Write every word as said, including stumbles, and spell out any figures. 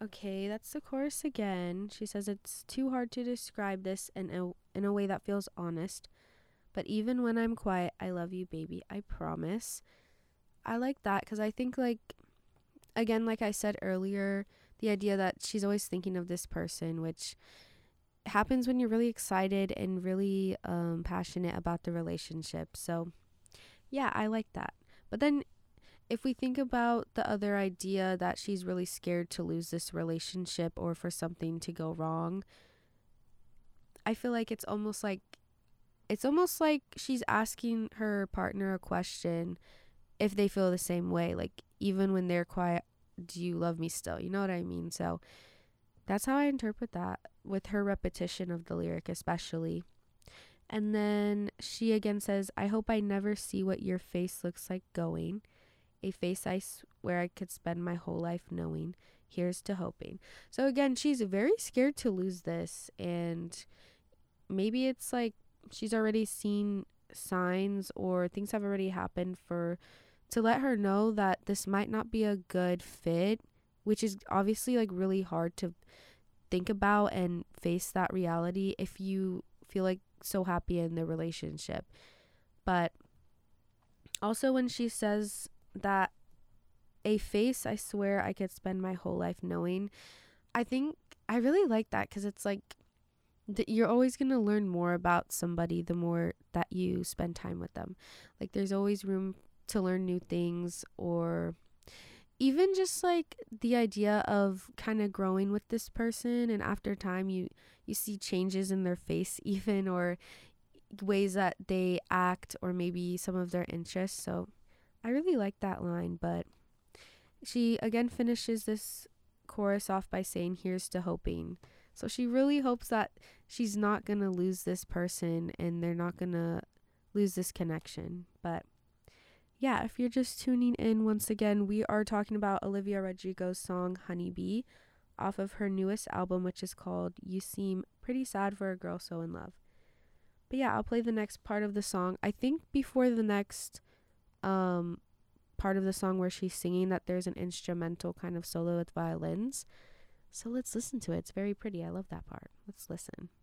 Okay, that's the chorus again. She says it's too hard to describe this in a in a way that feels honest. But even when I'm quiet, I love you, baby. I promise. I like that because I think, like, again, like I said earlier, the idea that she's always thinking of this person, which happens when you're really excited and really um, passionate about the relationship. So, yeah, I like that. But then if we think about the other idea that she's really scared to lose this relationship or for something to go wrong, I feel like it's almost like it's almost like she's asking her partner a question if they feel the same way. Like, even when they're quiet, do you love me still? You know what I mean? So that's how I interpret that with her repetition of the lyric, especially. And then she again says, I hope I never see what your face looks like going. A face I swear I could spend my whole life knowing. Here's to hoping. So again, she's very scared to lose this. And maybe it's like she's already seen signs or things have already happened for to let her know that this might not be a good fit, which is obviously like really hard to think about and face that reality if you feel like so happy in the relationship. But also when she says that a face I swear I could spend my whole life knowing, I think I really like that because it's like th- you're always going to learn more about somebody the more that you spend time with them. Like, there's always room to learn new things, or even just like the idea of kind of growing with this person, and after time you you see changes in their face even, or ways that they act, or maybe some of their interests. So I really like that line. But she again finishes this chorus off by saying, here's to hoping. So she really hopes that she's not going to lose this person and they're not going to lose this connection. But yeah, if you're just tuning in, once again, we are talking about Olivia Rodrigo's song Honeybee off of her newest album, which is called You Seem Pretty Sad for a Girl So in Love. But yeah, I'll play the next part of the song. I think before the next um part of the song where she's singing, that there's an instrumental kind of solo with violins. So let's listen to it. It's very pretty. I love that part. Let's listen.